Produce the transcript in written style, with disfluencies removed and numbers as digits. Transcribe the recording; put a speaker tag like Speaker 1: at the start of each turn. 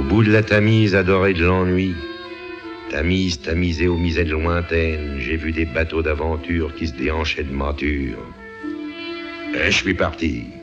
Speaker 1: Au bout de la Tamise adorée de l'ennui, Tamise tamisée aux misettes lointaines, j'ai vu des bateaux d'aventure qui se déhanchaient de mâture. Et je suis parti.